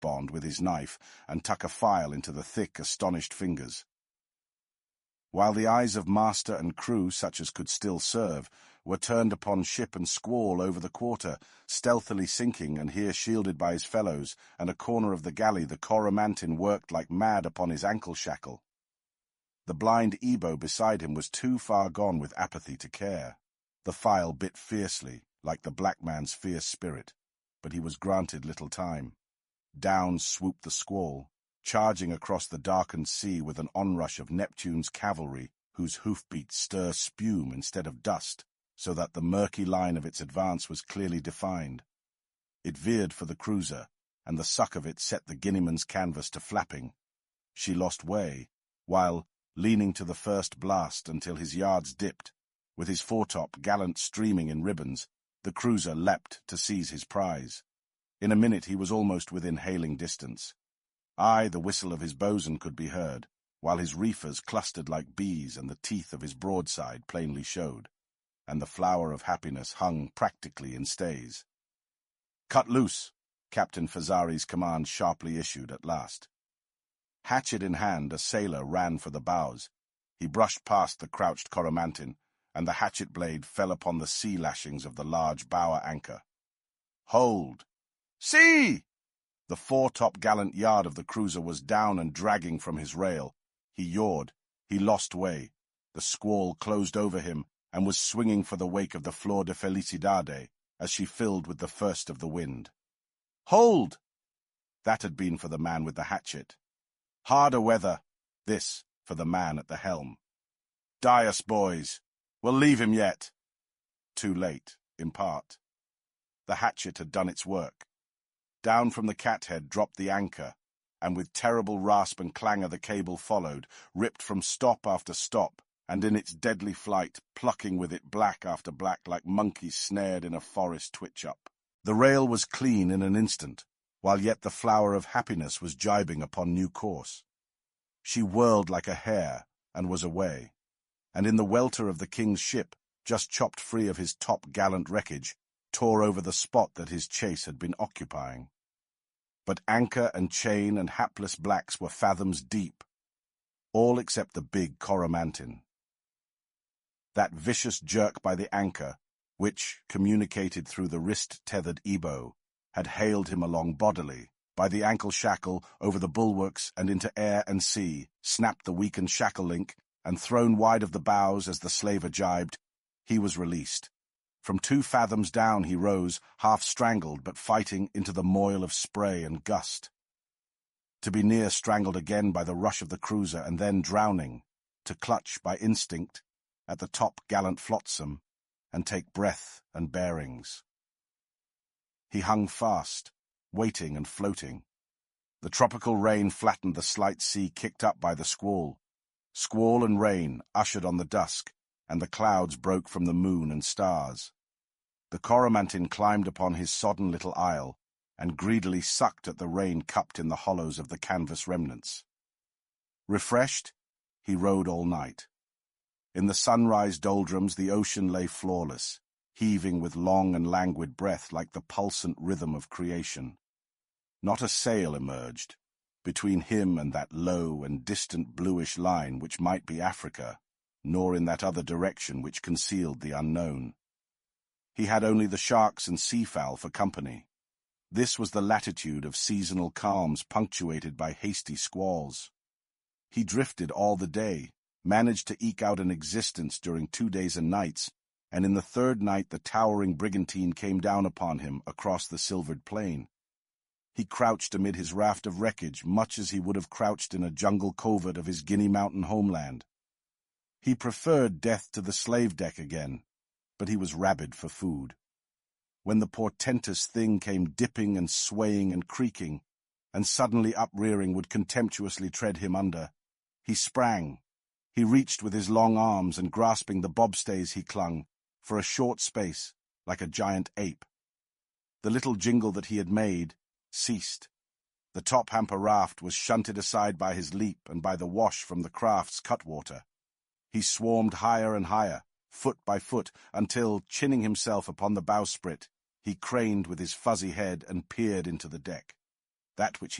bond with his knife and tuck a file into the thick, astonished fingers. While the eyes of master and crew, such as could still serve, were turned upon ship and squall over the quarter, stealthily sinking and here shielded by his fellows, and a corner of the galley the Coromantine worked like mad upon his ankle shackle. The blind Ebo beside him was too far gone with apathy to care. The file bit fiercely, like the black man's fierce spirit, but he was granted little time. Down swooped the squall, charging across the darkened sea with an onrush of Neptune's cavalry, whose hoofbeats stir spume instead of dust, so that the murky line of its advance was clearly defined. It veered for the cruiser, and the suck of it set the Guineaman's canvas to flapping. She lost way, while, leaning to the first blast until his yards dipped, with his foretop gallant streaming in ribbons, the cruiser leapt to seize his prize. In a minute he was almost within hailing distance. Aye, the whistle of his bosun could be heard, while his reefers clustered like bees and the teeth of his broadside plainly showed, and the flower of happiness hung practically in stays. "Cut loose!" Captain Fazari's command sharply issued at last. Hatchet in hand, a sailor ran for the bows. He brushed past the crouched Coromantine, and the hatchet blade fell upon the sea lashings of the large bower anchor. "Hold! See!" The fore-top-gallant yard of the cruiser was down and dragging from his rail. He yawed. He lost way. The squall closed over him and was swinging for the wake of the Flor de Felicidade as she filled with the first of the wind. "Hold!" That had been for the man with the hatchet. Harder weather, this for the man at the helm. "Die us, boys! We'll leave him yet." Too late, in part. The hatchet had done its work. Down from the cathead dropped the anchor, and with terrible rasp and clangor the cable followed, ripped from stop after stop, and in its deadly flight, plucking with it black after black like monkeys snared in a forest twitch-up. The rail was clean in an instant, while yet the flower of happiness was jibing upon new course. She whirled like a hare, and was away, and in the welter of the king's ship, just chopped free of his top-gallant wreckage, tore over the spot that his chase had been occupying. But anchor and chain and hapless blacks were fathoms deep, all except the big Coromantine. That vicious jerk by the anchor, which, communicated through the wrist-tethered Ebo, had haled him along bodily, by the ankle shackle, over the bulwarks and into air and sea, snapped the weakened shackle link, and thrown wide of the bows as the slaver jibed, he was released. From 2 fathoms down he rose, half strangled but fighting into the moil of spray and gust. To be near strangled again by the rush of the cruiser and then drowning, to clutch by instinct at the top-gallant flotsam and take breath and bearings. He hung fast, waiting and floating. The tropical rain flattened the slight sea kicked up by the squall. Squall and rain ushered on the dusk, and the clouds broke from the moon and stars. The Coromantine climbed upon his sodden little isle, and greedily sucked at the rain cupped in the hollows of the canvas remnants. Refreshed, he rode all night. In the sunrise doldrums the ocean lay flawless, heaving with long and languid breath like the pulsant rhythm of creation. Not a sail emerged, between him and that low and distant bluish line which might be Africa, nor in that other direction which concealed the unknown. He had only the sharks and seafowl for company. This was the latitude of seasonal calms punctuated by hasty squalls. He drifted all the day, managed to eke out an existence during 2 days and nights, and in the 3rd night the towering brigantine came down upon him across the silvered plain. He crouched amid his raft of wreckage much as he would have crouched in a jungle covert of his Guinea mountain homeland. He preferred death to the slave deck again, but he was rabid for food. When the portentous thing came dipping and swaying and creaking, and suddenly uprearing would contemptuously tread him under, he sprang. He reached with his long arms and grasping the bobstays he clung, for a short space, like a giant ape. The little jingle that he had made ceased. The top-hamper raft was shunted aside by his leap and by the wash from the craft's cutwater. He swarmed higher and higher, foot by foot, until, chinning himself upon the bowsprit, he craned with his fuzzy head and peered into the deck. that which